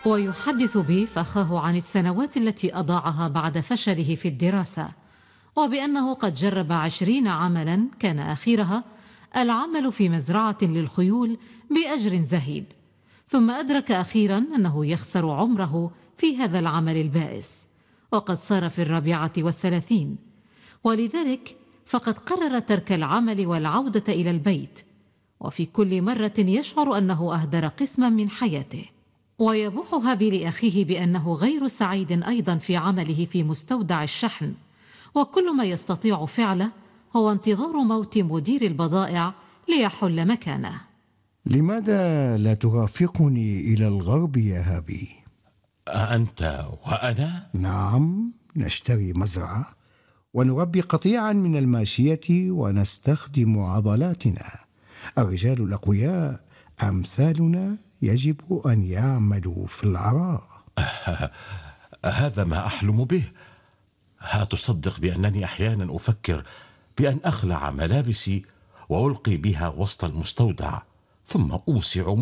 ويحدث بيف أخاه عن السنوات التي أضاعها بعد فشله في الدراسة، وبأنه قد جرب 20 عملا كان آخرها العمل في مزرعة للخيول بأجر زهيد، ثم أدرك أخيرا أنه يخسر عمره في هذا العمل البائس، وقد صار في 34، ولذلك فقد قرر ترك العمل والعودة إلى البيت، وفي كل مرة يشعر أنه أهدر قسما من حياته. ويبوح هابي لأخيه بأنه غير سعيد أيضا في عمله في مستودع الشحن، وكل ما يستطيع فعله هو انتظار موت مدير البضائع ليحل مكانه. لماذا لا ترافقني إلى الغرب يا هابي؟ أنت وأنا؟ نعم، نشتري مزرعة ونربي قطيعا من الماشية ونستخدم عضلاتنا. الرجال الأقوياء أمثالنا يجب أن يعملوا في العراء. هذا ما أحلم به. هتصدق بأنني أحيانا أفكر بأن أخلع ملابسي وألقي بها وسط المستودع، ثم أوسع